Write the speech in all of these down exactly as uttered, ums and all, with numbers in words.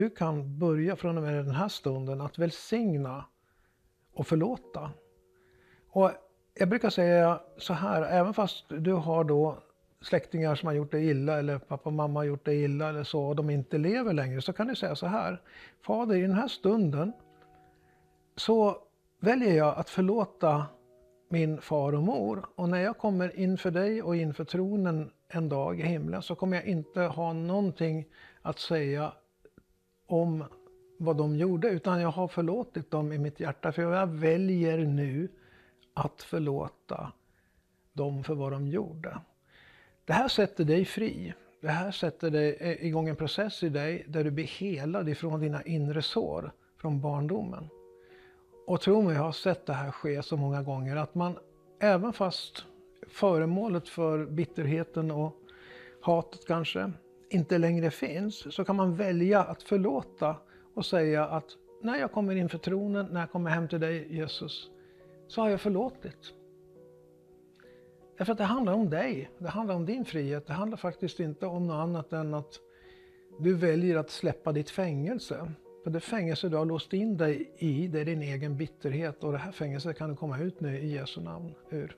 Du kan börja från och med den här stunden att välsigna och förlåta. Och jag brukar säga så här, även fast du har då släktingar som har gjort dig illa eller pappa och mamma har gjort dig illa eller så och de inte lever längre, så kan du säga så här: Fader, i den här stunden så väljer jag att förlåta min far och mor, och när jag kommer inför dig och inför tronen en dag i himlen så kommer jag inte ha någonting att säga om vad de gjorde, utan jag har förlåtit dem i mitt hjärta, för jag väljer nu att förlåta dem för vad de gjorde. Det här sätter dig fri. Det här sätter dig igång en process i dig där du blir helad ifrån dina inre sår från barndomen. Och tro mig, jag har sett det här ske så många gånger att man, även fast föremålet för bitterheten och hatet kanske inte längre finns, så kan man välja att förlåta och säga att när jag kommer inför tronen, när jag kommer hem till dig Jesus, så har jag förlåtit. Därför att det handlar om dig, det handlar om din frihet, det handlar faktiskt inte om något annat än att du väljer att släppa ditt fängelse. För det fängelse du har låst in dig i, det är din egen bitterhet, och det här fängelset kan du komma ut nu i Jesu namn ur.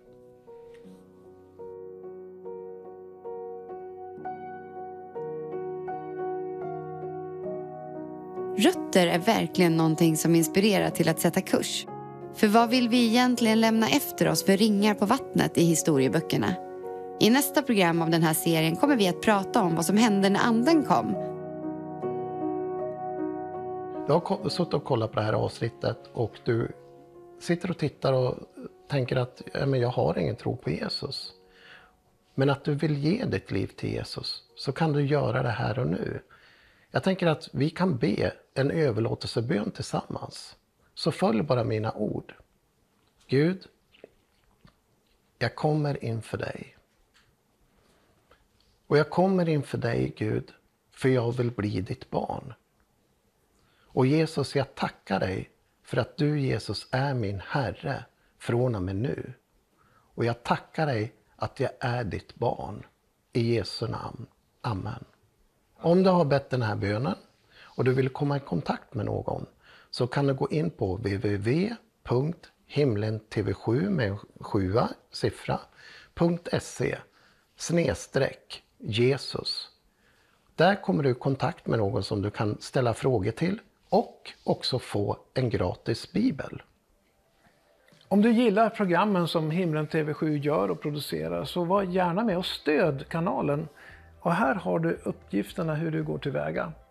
Rötter är verkligen någonting som inspirerar till att sätta kurs. För vad vill vi egentligen lämna efter oss för ringar på vattnet i historieböckerna? I nästa program av den här serien kommer vi att prata om vad som hände när anden kom. Jag har suttit och kollat på det här avsnittet och du sitter och tittar och tänker att ja, men jag har ingen tro på Jesus. Men att du vill ge ditt liv till Jesus, så kan du göra det här och nu. Jag tänker att vi kan be en överlåtelsebön tillsammans. Så följ bara mina ord. Gud, jag kommer inför dig. Och jag kommer inför dig, Gud, för jag vill bli ditt barn. Och Jesus, jag tackar dig för att du, Jesus, är min Herre från och med nu. Och jag tackar dig att jag är ditt barn. I Jesu namn. Amen. Om du har bett den här bönen och du vill komma i kontakt med någon, så kan du gå in på w w w punkt himlen t v sju med sjua siffra .se snedstreck Jesus. Där kommer du i kontakt med någon som du kan ställa frågor till och också få en gratis bibel. Om du gillar programmen som Himlen T V sju gör och producerar, så var gärna med och stöd kanalen. Och här har du uppgifterna hur du går tillväga.